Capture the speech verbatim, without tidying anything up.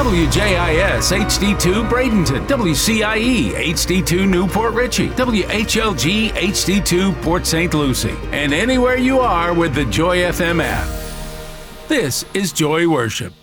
W J I S H D two Bradenton, W C I E H D two Newport Richey, W H L G H D two Port Saint Lucie, and anywhere you are with the Joy F M app. This is Joy Worship.